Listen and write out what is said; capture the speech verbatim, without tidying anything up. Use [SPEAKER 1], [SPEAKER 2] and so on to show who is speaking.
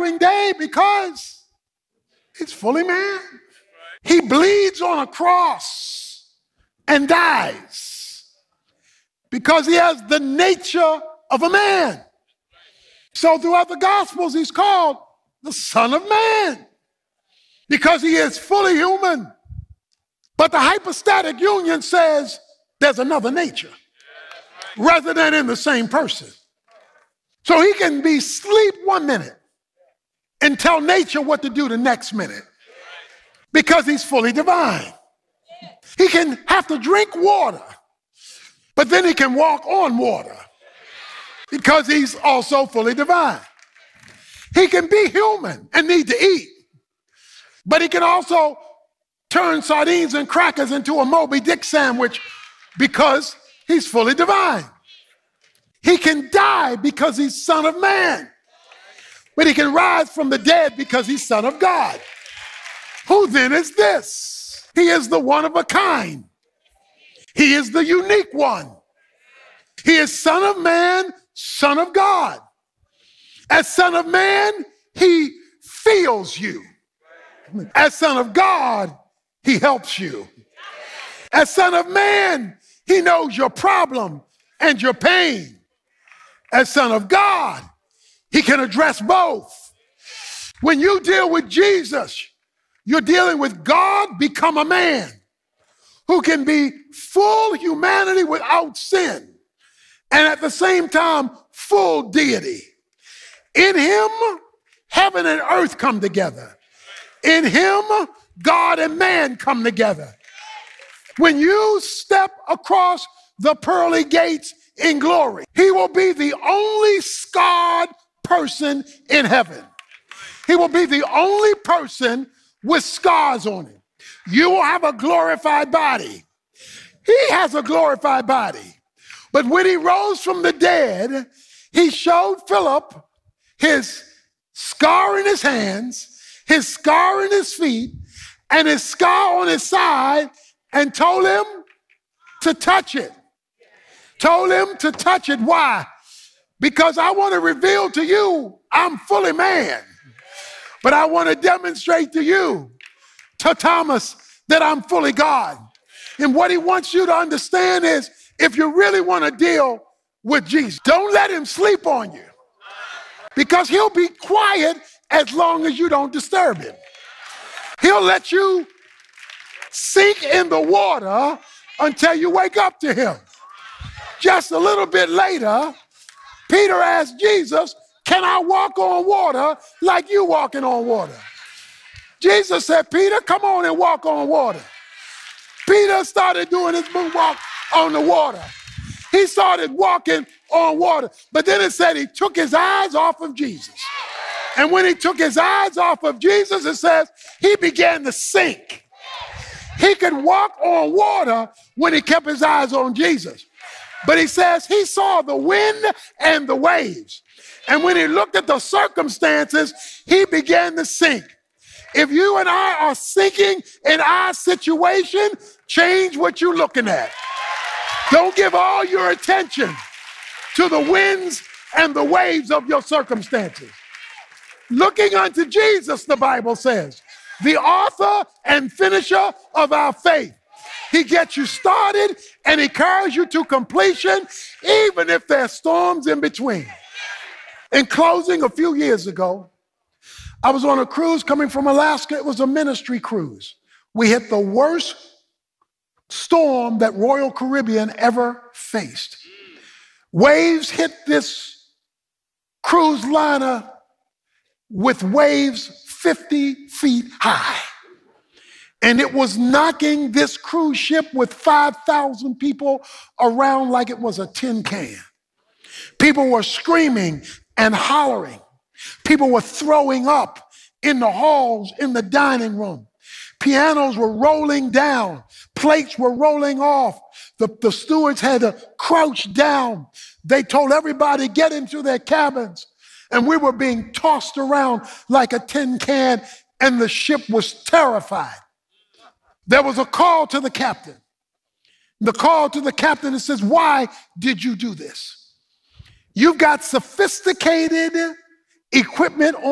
[SPEAKER 1] following day because he's fully man. He bleeds on a cross and dies because he has the nature of a man. So throughout the Gospels, he's called the Son of Man because he is fully human. But the hypostatic union says there's another nature rather than in the same person. So he can be asleep one minute and tell nature what to do the next minute because he's fully divine. He can have to drink water, but then he can walk on water because he's also fully divine. He can be human and need to eat, but he can also turn sardines and crackers into a Moby Dick sandwich because he's fully divine. He can die because he's Son of Man, but he can rise from the dead because he's Son of God. Who then is this? He is the one of a kind. He is the unique one. He is Son of Man, Son of God. As Son of Man, he feels you. As Son of God, he helps you. As Son of Man, he knows your problem and your pain. As Son of God, he can address both. When you deal with Jesus, you're dealing with God become a man who can be full humanity without sin and at the same time full deity. In him, heaven and earth come together. In him, God and man come together. When you step across the pearly gates in glory, he will be the only scarred person in heaven. He will be the only person with scars on him. You will have a glorified body. He has a glorified body. But when he rose from the dead, he showed Philip his scar in his hands, his scar in his feet, and his scar on his side, and told him to touch it. Told him to touch it. Why? Because I want to reveal to you I'm fully man. But I want to demonstrate to you, to Thomas, that I'm fully God. And what he wants you to understand is, if you really want to deal with Jesus, don't let him sleep on you. Because he'll be quiet as long as you don't disturb him. He'll let you sink in the water until you wake up to him. Just a little bit later, Peter asked Jesus, can I walk on water like you walking on water? Jesus said, Peter, come on and walk on water. Peter started doing his moonwalk on the water. He started walking on water. But then it said he took his eyes off of Jesus. And when he took his eyes off of Jesus, it says he began to sink. He could walk on water when he kept his eyes on Jesus. But he says he saw the wind and the waves. And when he looked at the circumstances, he began to sink. If you and I are sinking in our situation, change what you're looking at. Don't give all your attention to the winds and the waves of your circumstances. Looking unto Jesus, the Bible says, the author and finisher of our faith. He gets you started and he carries you to completion, even if there's storms in between. In closing, a few years ago, I was on a cruise coming from Alaska. It was a ministry cruise. We hit the worst storm that Royal Caribbean ever faced. Waves hit this cruise liner with waves fifty feet high. And it was knocking this cruise ship with five thousand people around like it was a tin can. People were screaming and hollering. People were throwing up in the halls, in the dining room. Pianos were rolling down. Plates were rolling off. The, the stewards had to crouch down. They told everybody, get into their cabins. And we were being tossed around like a tin can, and the ship was terrified. There was a call to the captain. The call to the captain, it says, why did you do this? You've got sophisticated equipment on